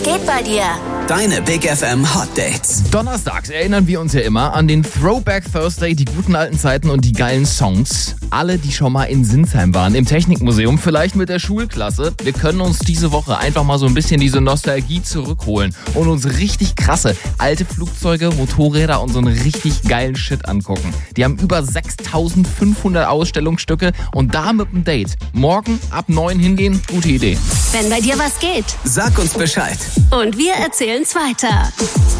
geht bei dir? Deine Big FM Hot Dates. Donnerstags erinnern wir uns ja immer an den Throwback Thursday, die guten alten Zeiten und die geilen Songs. Alle, die schon mal in Sinsheim waren, im Technikmuseum, vielleicht mit der Schulklasse. Wir können uns diese Woche einfach mal so ein bisschen diese Nostalgie zurückholen und uns richtig krasse alte Flugzeuge, Motorräder und so einen richtig geilen Shit angucken. Die haben über 6500 Ausstellungsstücke und da mit einem Date. Morgen ab 9 hingehen, gute Idee. Wenn bei dir was geht. Sag uns Bescheid. Und wir erzählen's weiter.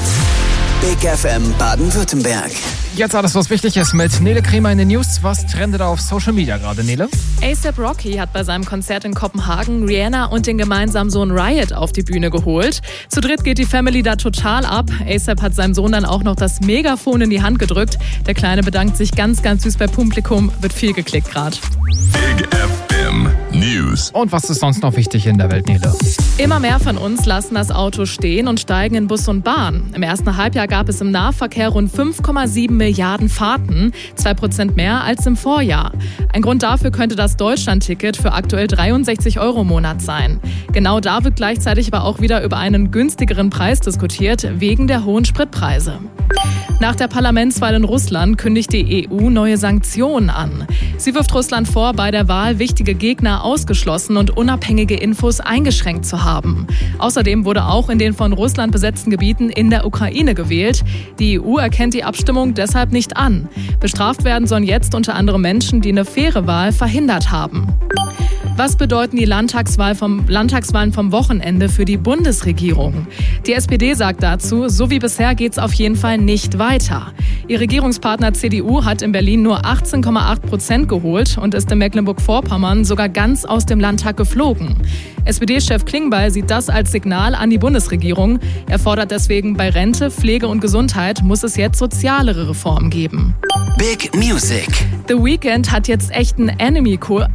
Big FM Baden-Württemberg. Jetzt alles, was wichtig ist mit Nele Kremer in den News. Was trendet auf Social Media gerade, Nele? A$AP Rocky hat bei seinem Konzert in Kopenhagen Rihanna und den gemeinsamen Sohn Riot auf die Bühne geholt. Zu dritt geht die Family da total ab. A$AP hat seinem Sohn dann auch noch das Megafon in die Hand gedrückt. Der Kleine bedankt sich ganz, ganz süß beim Publikum. Wird viel geklickt gerade. Big FM News. Und was ist sonst noch wichtig in der Welt, Nele? Immer mehr von uns lassen das Auto stehen und steigen in Bus und Bahn. Im ersten Halbjahr gab es im Nahverkehr rund 5,7 Milliarden Fahrten, 2% mehr als im Vorjahr. Ein Grund dafür könnte das Deutschland-Ticket für aktuell 63 € im Monat sein. Genau da wird gleichzeitig aber auch wieder über einen günstigeren Preis diskutiert, wegen der hohen Spritpreise. Nach der Parlamentswahl in Russland kündigt die EU neue Sanktionen an. Sie wirft Russland vor, bei der Wahl wichtige Gegner ausgeschlossen und unabhängige Infos eingeschränkt zu haben. Außerdem wurde auch in den von Russland besetzten Gebieten in der Ukraine gewählt. Die EU erkennt die Abstimmung deshalb nicht an. Bestraft werden sollen jetzt unter anderem Menschen, die eine faire Wahl verhindert haben. Was bedeuten die Landtagswahlen vom Wochenende für die Bundesregierung? Die SPD sagt dazu, so wie bisher geht's auf jeden Fall nicht weiter. Ihr Regierungspartner CDU hat in Berlin nur 18,8% geholt und ist in Mecklenburg-Vorpommern sogar ganz aus dem Landtag geflogen. SPD-Chef Klingbeil sieht das als Signal an die Bundesregierung. Er fordert deswegen, bei Rente, Pflege und Gesundheit muss es jetzt sozialere Reformen geben. Big Music. The Weeknd hat jetzt echt einen Anime-Kult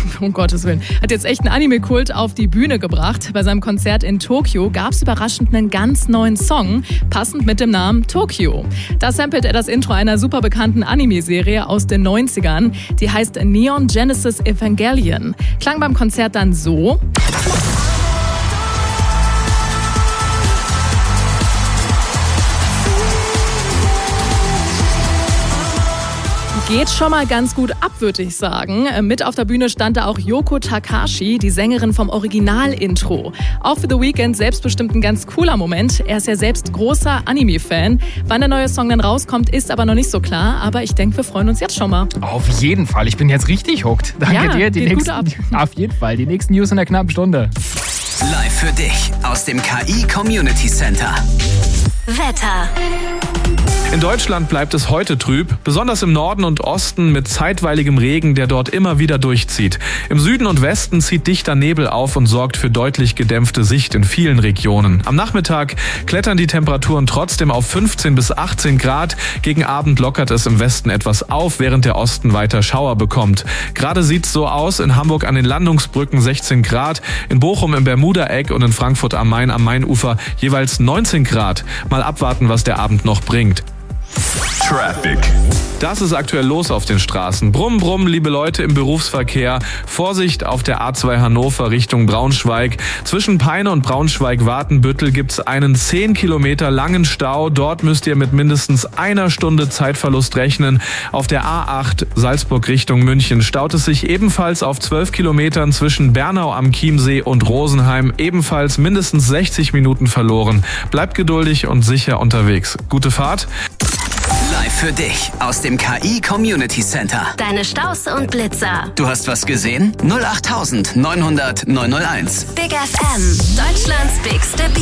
auf die Bühne gebracht. Bei seinem Konzert in Tokio gab es überraschend einen ganz neuen Song, passend mit dem Namen Tokyo. Da samplet er das Intro einer super bekannten Anime-Serie aus den 90ern. Die heißt Neon Genesis Evangelion. Klang beim Konzert dann so. Geht schon mal ganz gut ab, würde ich sagen. Mit auf der Bühne stand da auch Yoko Takashi, die Sängerin vom Original-Intro. Auch für The Weeknd selbstbestimmt ein ganz cooler Moment. Er ist ja selbst großer Anime-Fan. Wann der neue Song dann rauskommt, ist aber noch nicht so klar. Aber ich denke, wir freuen uns jetzt schon mal. Auf jeden Fall. Ich bin jetzt richtig hooked. Danke dir. Geht gut ab. Auf jeden Fall. Die nächsten News in der knappen Stunde. Live für dich aus dem KI Community Center. Wetter. In Deutschland bleibt es heute trüb, besonders im Norden und Osten mit zeitweiligem Regen, der dort immer wieder durchzieht. Im Süden und Westen zieht dichter Nebel auf und sorgt für deutlich gedämpfte Sicht in vielen Regionen. Am Nachmittag klettern die Temperaturen trotzdem auf 15 bis 18 Grad. Gegen Abend lockert es im Westen etwas auf, während der Osten weiter Schauer bekommt. Gerade sieht's so aus: in Hamburg an den Landungsbrücken 16 Grad, in Bochum im Bermuda-Eck und in Frankfurt am Main am Mainufer jeweils 19 Grad. Mal abwarten, was der Abend noch bringt. Traffic. Das ist aktuell los auf den Straßen. Brumm, brumm, liebe Leute im Berufsverkehr. Vorsicht auf der A2 Hannover Richtung Braunschweig. Zwischen Peine und Braunschweig-Watenbüttel gibt's einen 10 Kilometer langen Stau. Dort müsst ihr mit mindestens einer Stunde Zeitverlust rechnen. Auf der A8 Salzburg Richtung München staut es sich ebenfalls auf 12 Kilometern zwischen Bernau am Chiemsee und Rosenheim. Ebenfalls mindestens 60 Minuten verloren. Bleibt geduldig und sicher unterwegs. Gute Fahrt. Live für dich aus dem KI Community Center. Deine Staus und Blitzer. Du hast was gesehen? 08900 901. Big FM. Deutschlands bigste